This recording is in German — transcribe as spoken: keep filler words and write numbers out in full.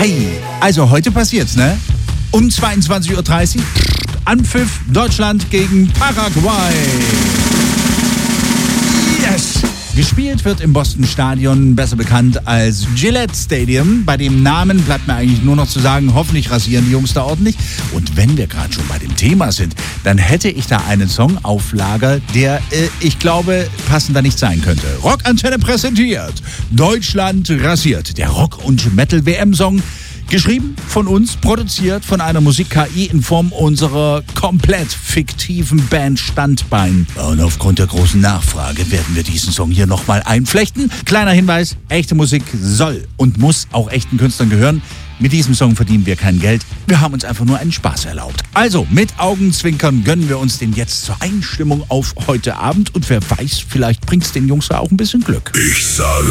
Hi, also heute passiert's, ne? Um zweiundzwanzig Uhr dreißig, Anpfiff Deutschland gegen Paraguay. Yes! Gespielt wird im Boston Stadion, besser bekannt als Gillette Stadium. Bei dem Namen bleibt mir eigentlich nur noch zu sagen, hoffentlich rasieren die Jungs da ordentlich. Und wenn wir gerade schon bei dem Thema sind, dann hätte ich da einen Song auf Lager, der, äh, ich glaube, passender nicht sein könnte. Rockantenne präsentiert Deutschland rasiert. Der Rock- und Metal-W M-Song. Geschrieben von uns, produziert von einer Musik-K I in Form unserer komplett fiktiven Band Standbein. Und aufgrund der großen Nachfrage werden wir diesen Song hier nochmal einflechten. Kleiner Hinweis, echte Musik soll und muss auch echten Künstlern gehören. Mit diesem Song verdienen wir kein Geld. Wir haben uns einfach nur einen Spaß erlaubt. Also, mit Augenzwinkern gönnen wir uns den jetzt zur Einstimmung auf heute Abend. Und wer weiß, vielleicht bringt's den Jungs ja auch ein bisschen Glück. Ich sage